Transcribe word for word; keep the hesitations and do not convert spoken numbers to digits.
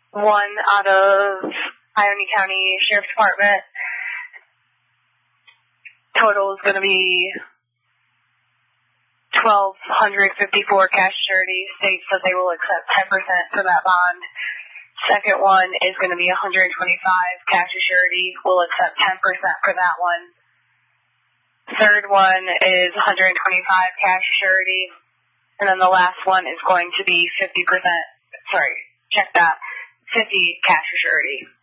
one out of Ione County Sheriff's Department. Total is going to be twelve fifty-four cash surety. States that they will accept ten percent for that bond. Second one is going to be one hundred twenty-five cash surety. We'll accept ten percent for that one. Third one is one hundred twenty-five cash surety. And then the last one is going to be fifty percent, sorry, check that, fifty cash surety.